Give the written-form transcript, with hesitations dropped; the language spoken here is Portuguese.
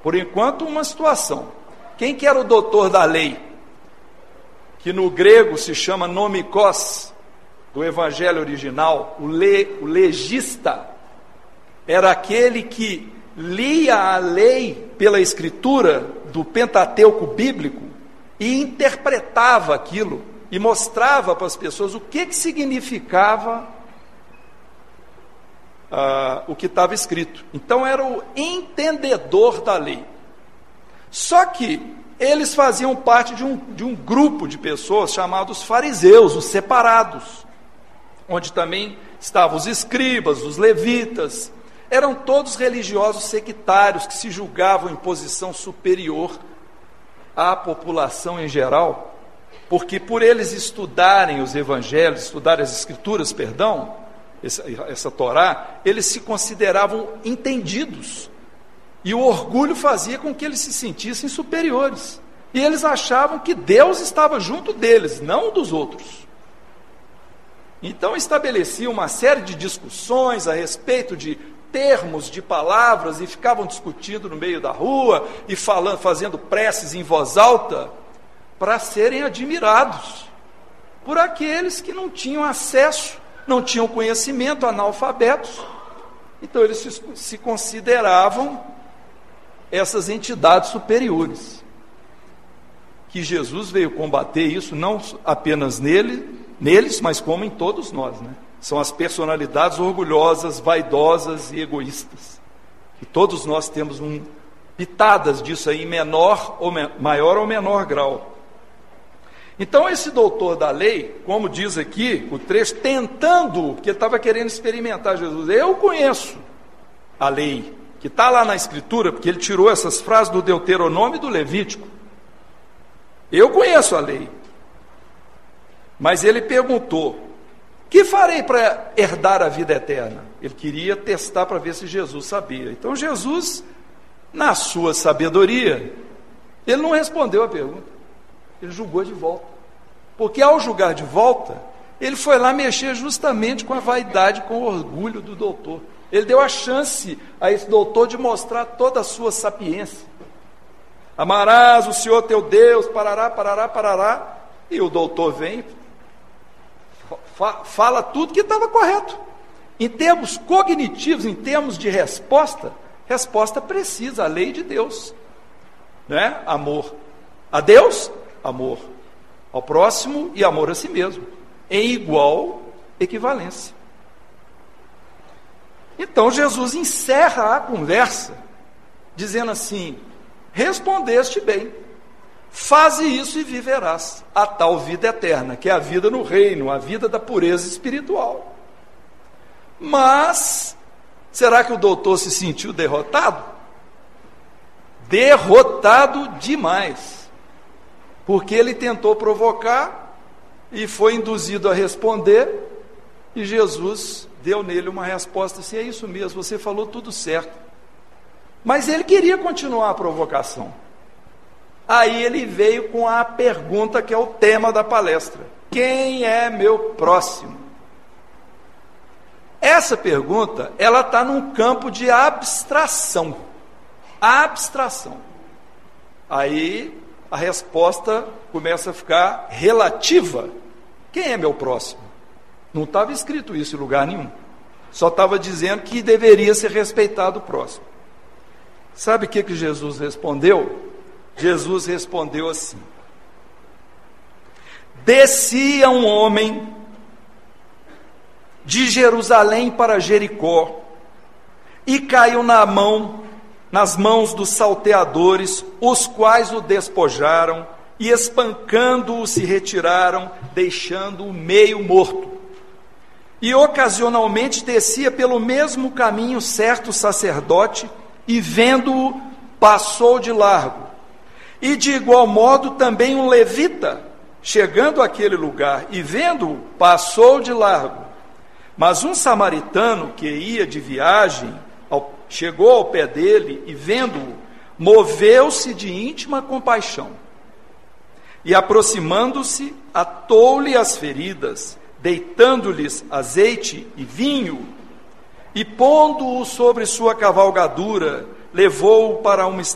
por enquanto, uma situação. Quem que era o doutor da lei? Que no grego se chama nomikos, do evangelho original, o legista, era aquele que lia a lei pela escritura do Pentateuco bíblico e interpretava aquilo e mostrava para as pessoas o que significava o que estava escrito. Então era o entendedor da lei. Só que eles faziam parte de um grupo de pessoas chamados fariseus, os separados, onde também estavam os escribas, os levitas. Eram todos religiosos sectários que se julgavam em posição superior à população em geral, porque por eles estudarem os evangelhos, estudarem as escrituras, essa Torá, eles se consideravam entendidos, e o orgulho fazia com que eles se sentissem superiores, e eles achavam que Deus estava junto deles, não dos outros. Então estabeleciam uma série de discussões a respeito de termos, de palavras, e ficavam discutindo no meio da rua, e fazendo preces em voz alta, para serem admirados por aqueles que não tinham acesso, não tinham conhecimento, analfabetos. Então eles se consideravam essas entidades superiores, que Jesus veio combater isso, não apenas neles, mas como em todos nós, né? São as personalidades orgulhosas, vaidosas e egoístas, e todos nós temos pitadas disso aí, em maior ou menor grau. Então esse doutor da lei, como diz aqui o trecho, tentando, porque ele estava querendo experimentar Jesus, eu conheço a lei, que está lá na escritura, porque ele tirou essas frases do Deuteronômio e do Levítico, eu conheço a lei, mas ele perguntou, que farei para herdar a vida eterna? Ele queria testar para ver se Jesus sabia. Então Jesus, na sua sabedoria, ele não respondeu a pergunta, ele julgou de volta, porque ao julgar de volta, ele foi lá mexer justamente com a vaidade, com o orgulho do doutor. Ele deu a chance a esse doutor de mostrar toda a sua sapiência. Amarás o Senhor teu Deus, parará, parará, parará, e o doutor vem, fala tudo que estava correto. Em termos cognitivos, em termos de resposta precisa, a lei de Deus, né? Amor a Deus, amor ao próximo e amor a si mesmo, em igual equivalência. Então Jesus encerra a conversa dizendo assim, respondeste bem, faze isso e viverás a tal vida eterna, que é a vida no reino, a vida da pureza espiritual. Mas, será que o doutor se sentiu derrotado? Derrotado demais, porque ele tentou provocar e foi induzido a responder, e Jesus deu nele uma resposta assim, é isso mesmo, você falou tudo certo. Mas ele queria continuar a provocação. Aí ele veio com a pergunta que é o tema da palestra: quem é meu próximo? Essa pergunta, ela está num campo de abstração. Abstração. Aí a resposta começa a ficar relativa. Quem é meu próximo? Não estava escrito isso em lugar nenhum. Só estava dizendo que deveria ser respeitado o próximo. Sabe o que Jesus respondeu? Jesus respondeu assim: descia um homem de Jerusalém para Jericó e caiu nas mãos dos salteadores, os quais o despojaram e espancando-o se retiraram, deixando-o meio morto. E ocasionalmente descia pelo mesmo caminho certo sacerdote e vendo-o passou de largo. E de igual modo também um levita, chegando àquele lugar e vendo-o, passou de largo. Mas um samaritano que ia de viagem, chegou ao pé dele e vendo-o, moveu-se de íntima compaixão. E aproximando-se, atou-lhe as feridas, deitando-lhes azeite e vinho, e pondo-o sobre sua cavalgadura, levou-o para uma